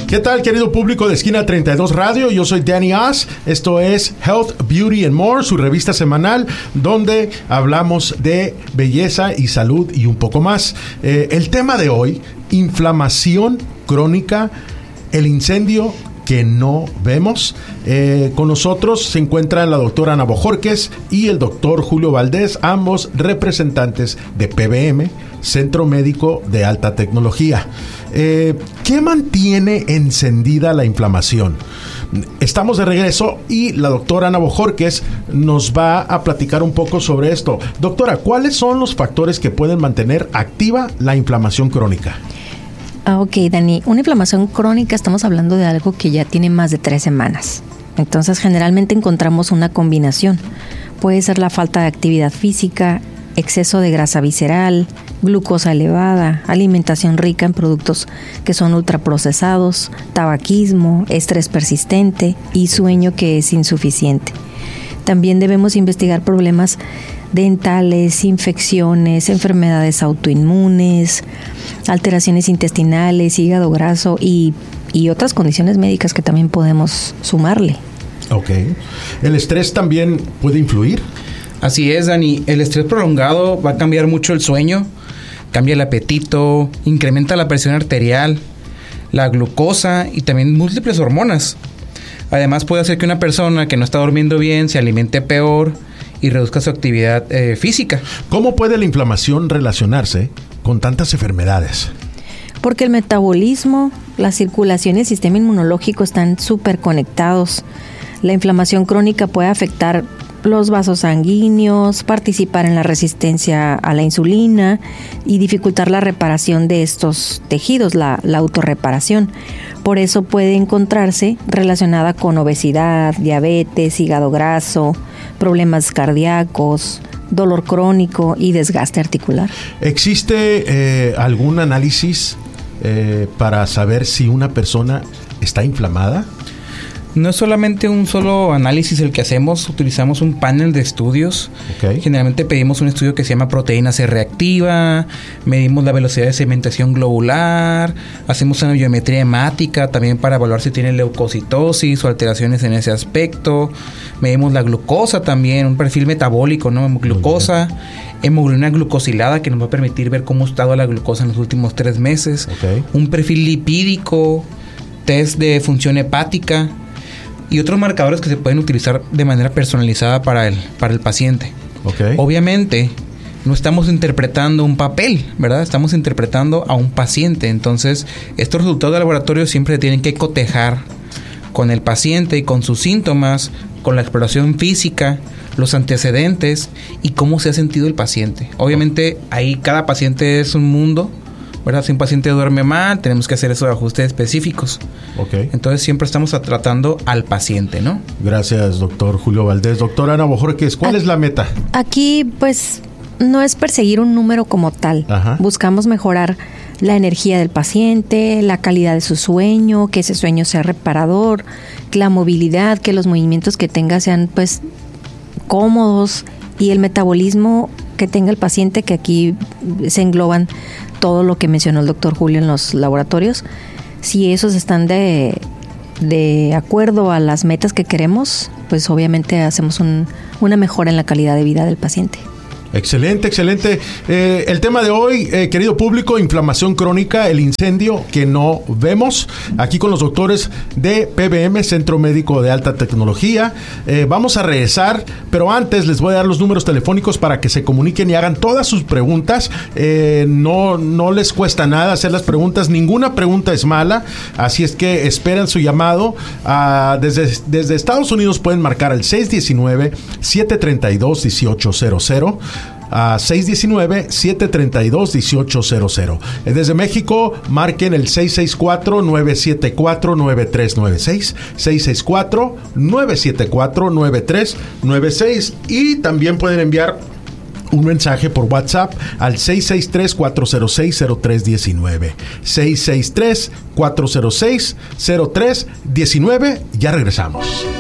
¿Qué tal, querido público de Esquina 32 Radio? Yo soy Danny Oz. Esto es Health, Beauty and More, su revista semanal, donde hablamos de belleza y salud y un poco más. El tema de hoy, inflamación crónica, el incendio que no vemos. Con nosotros se encuentran la doctora Ana Bojorquez y el doctor Julio Valdés, ambos representantes de PBM, Centro Médico de Alta Tecnología. ¿Qué mantiene encendida la inflamación? Estamos de regreso y la doctora Ana Bojorquez nos va a platicar un poco sobre esto. Doctora, ¿cuáles son los factores que pueden mantener activa la inflamación crónica? Ok, Dani, una inflamación crónica estamos hablando de algo que ya tiene más de 3 semanas. Entonces, generalmente encontramos una combinación. Puede ser la falta de actividad física, exceso de grasa visceral, glucosa elevada, alimentación rica en productos que son ultraprocesados, tabaquismo, estrés persistente y sueño que es insuficiente. También debemos investigar problemas dentales, infecciones, enfermedades autoinmunes, alteraciones intestinales, hígado graso y otras condiciones médicas que también podemos sumarle. Ok. ¿El estrés también puede influir? Así es, Dani. El estrés prolongado va a cambiar mucho el sueño, cambia el apetito, incrementa la presión arterial, la glucosa y también múltiples hormonas. Además puede hacer que una persona que no está durmiendo bien se alimente peor y reduzca su actividad física. ¿Cómo puede la inflamación relacionarse con tantas enfermedades? Porque el metabolismo, la circulación y el sistema inmunológico están súper conectados. La inflamación crónica puede afectar los vasos sanguíneos, participar en la resistencia a la insulina y dificultar la reparación de estos tejidos, la autorreparación. Por eso puede encontrarse relacionada con obesidad, diabetes, hígado graso, problemas cardíacos, dolor crónico y desgaste articular. ¿Existe algún análisis para saber si una persona está inflamada? No es solamente un solo análisis el que hacemos, utilizamos un panel de estudios. Okay. Generalmente pedimos un estudio que se llama proteína C reactiva, medimos la velocidad de segmentación globular, hacemos una biometría hemática también para evaluar si tiene leucocitosis o alteraciones en ese aspecto. Medimos la glucosa también, un perfil metabólico, ¿no? Glucosa, hemoglobina glucosilada que nos va a permitir ver cómo ha estado la glucosa en los últimos 3 meses. Okay. Un perfil lipídico, test de función hepática y otros marcadores que se pueden utilizar de manera personalizada para el paciente. Okay. Obviamente, no estamos interpretando un papel, ¿verdad? Estamos interpretando a un paciente. Entonces, estos resultados de laboratorio siempre se tienen que cotejar con el paciente y con sus síntomas, con la exploración física, los antecedentes y cómo se ha sentido el paciente. Obviamente, ahí cada paciente es un mundo, ¿verdad? Si un paciente duerme mal, tenemos que hacer esos ajustes específicos. Okay. Entonces, siempre estamos tratando al paciente, ¿no? Gracias, doctor Julio Valdés. Doctora Ana Bojorquez, ¿cuál es la meta? Aquí, pues, no es perseguir un número como tal. Ajá. Buscamos mejorar la energía del paciente, la calidad de su sueño, que ese sueño sea reparador, la movilidad, que los movimientos que tenga sean, pues, cómodos y el metabolismo que tenga el paciente, que aquí se engloban todo lo que mencionó el doctor Julio en los laboratorios. Si esos están de acuerdo a las metas que queremos, pues obviamente hacemos una mejora en la calidad de vida del paciente. Excelente, excelente. El tema de hoy, querido público, inflamación crónica, el incendio que no vemos. Aquí con los doctores de PBM, Centro Médico de Alta Tecnología. Vamos a regresar, pero antes les voy a dar los números telefónicos para que se comuniquen y hagan todas sus preguntas. No les cuesta nada hacer las preguntas. Ninguna pregunta es mala. Así es que esperen su llamado. Desde Estados Unidos pueden marcar al 619-732-1800. A 619-732-1800. Desde México, marquen el 664-974-9396. 664-974-9396. Y también pueden enviar un mensaje por WhatsApp al 663-406-0319. 663-406-0319. Ya regresamos.